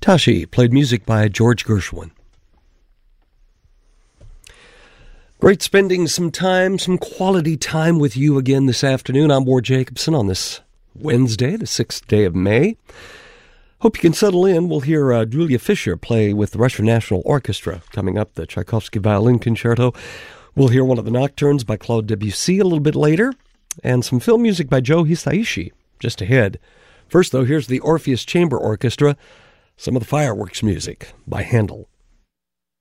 Tashi played music by George Gershwin. Great spending some quality time with you again this afternoon. I'm Ward Jacobson on this Wednesday, the 6th day of May. Hope you can settle in. We'll hear Julia Fischer play with the Russian National Orchestra coming up, the Tchaikovsky Violin Concerto. We'll hear one of the nocturnes by Claude Debussy a little bit later, and some film music by Joe Hisaishi just ahead. First, though, here's the Orpheus Chamber Orchestra, some of the fireworks music by Handel.